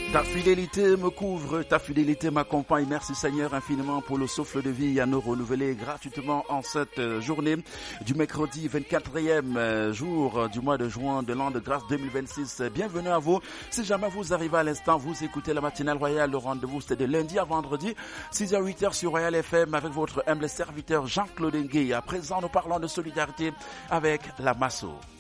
Ta fidélité me couvre, ta fidélité m'accompagne. Merci Seigneur infiniment pour le souffle de vie à nous renouveler gratuitement en cette journée du mercredi 24e jour du mois de juin de l'an de grâce 2026. Bienvenue à vous. Si jamais vous arrivez à l'instant, vous écoutez la matinale royale. Le rendez-vous c'est de lundi à vendredi, 6h-8h sur Royal FM avec votre humble serviteur Jean-Claude Ngué. À présent, nous parlons de solidarité avec la Masso.